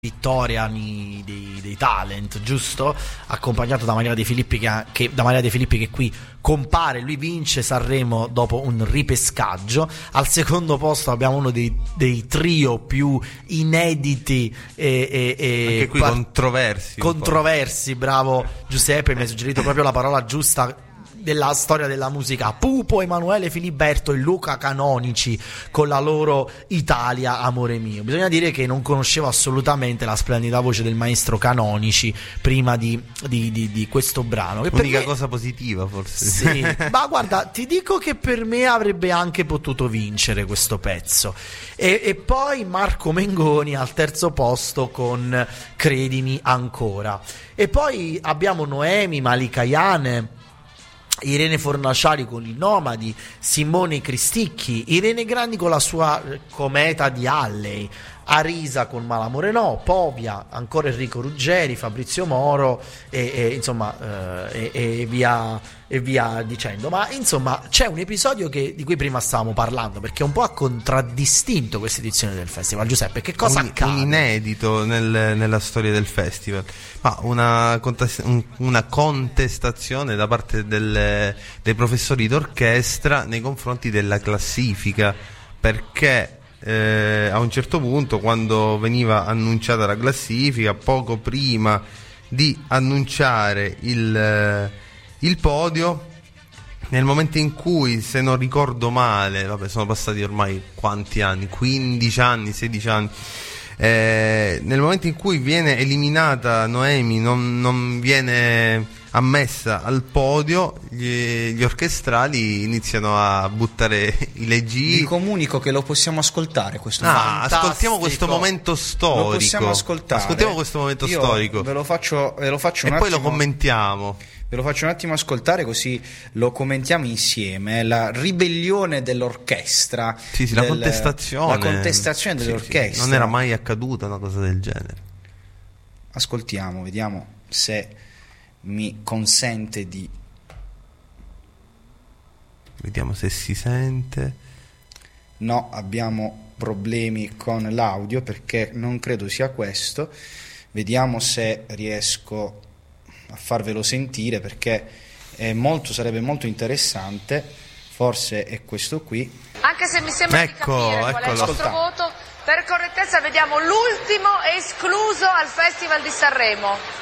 vittoria dei talent, giusto? Accompagnato da Maria De Filippi che qui compare, lui vince Sanremo dopo un ripescaggio. Al secondo posto abbiamo uno dei trio più inediti anche qui controversi. Bravo Giuseppe, mi hai suggerito proprio la parola giusta della storia della musica. Pupo, Emanuele Filiberto e Luca Canonici con la loro Italia amore mio. Bisogna dire che non conoscevo assolutamente la splendida voce del maestro Canonici prima di questo brano, che l'unica cosa positiva forse. Sì. Ma guarda, ti dico che per me avrebbe anche potuto vincere questo pezzo. E poi Marco Mengoni al terzo posto con Credimi ancora. E poi abbiamo Noemi, Malika Yane, Irene Fornaciari con i Nomadi, Simone Cristicchi, Irene Grandi con la sua Cometa di Halley, Arisa con Malamore No, Povia, ancora Enrico Ruggeri, Fabrizio Moro e via dicendo. Ma insomma c'è un episodio di cui prima stavamo parlando, perché un po' ha contraddistinto questa edizione del festival. Giuseppe, che cosa accade? Un inedito nella storia del festival, ma una contestazione da parte dei professori d'orchestra nei confronti della classifica, perché a un certo punto, quando veniva annunciata la classifica, poco prima di annunciare il podio, nel momento in cui, se non ricordo male, sono passati ormai quanti anni, 15 anni, 16 anni, nel momento in cui viene eliminata Noemi, non viene ammessa al podio, gli orchestrali iniziano a buttare i leggii. Vi comunico che lo possiamo ascoltare questo ascoltiamo questo momento storico. Lo possiamo ascoltare. Ascoltiamo questo momento storico. Ve lo faccio un attimo. E poi lo commentiamo. Ve lo faccio un attimo ascoltare, così lo commentiamo insieme. La ribellione dell'orchestra. Sì, la contestazione. La contestazione dell'orchestra. Sì. Non era mai accaduta una cosa del genere. Ascoltiamo, vediamo se mi consente di... Vediamo se si sente. No, abbiamo problemi con l'audio, perché non credo sia questo. Vediamo se riesco a farvelo sentire, perché sarebbe molto interessante. Forse è questo qui. Anche se mi sembra di capire qual è il nostro voto, per correttezza vediamo l'ultimo escluso al Festival di Sanremo.